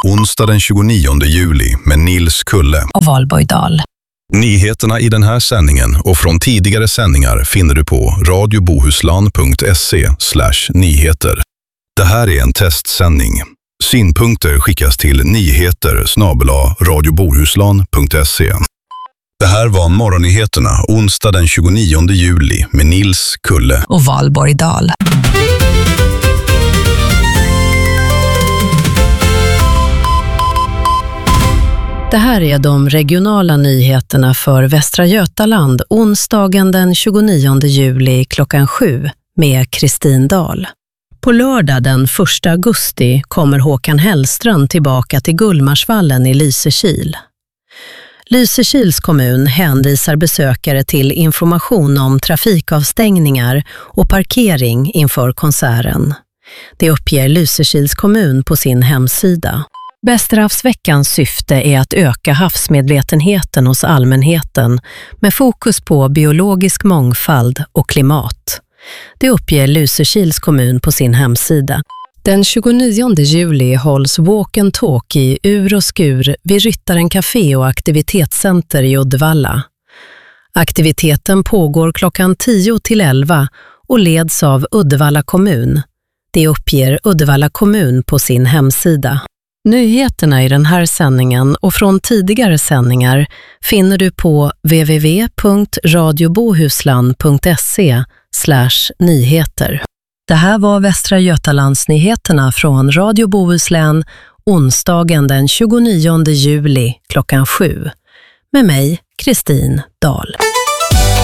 onsdag den 29 juli med Nils Kulle och Valborg Dahl. Nyheterna i den här sändningen och från tidigare sändningar finner du på radiobohuslän.se/nyheter. Det här är en testsändning. Synpunkter skickas till nyheter@radiobohuslän.se. Det här var morgonnyheterna onsdag den 29 juli med Nils Kulle och Valborg Dahl. Det här är de regionala nyheterna för Västra Götaland onsdagen den 29 juli klockan 7 med Kristin Dahl. På lördag den 1 augusti kommer Håkan Hellström tillbaka till Gullmarsvallen i Lysekil. Lysekils kommun hänvisar besökare till information om trafikavstängningar och parkering inför konserten. Det uppger Lysekils kommun på sin hemsida. Bästhavsveckans syfte är att öka havsmedvetenheten hos allmänheten med fokus på biologisk mångfald och klimat. Det uppger Lysekils kommun på sin hemsida. Den 29 juli hålls Walk and Talk i Ur och Skur vid Ryttaren Café och aktivitetscenter i Uddevalla. Aktiviteten pågår klockan 10 till 11 och leds av Uddevalla kommun. Det uppger Uddevalla kommun på sin hemsida. Nyheterna i den här sändningen och från tidigare sändningar finner du på www.radiobohuslän.se/nyheter. Det här var Västra Götalands nyheterna från Radio Bohuslän onsdagen den 29 juli klockan 7. Med mig, Kristin Dahl.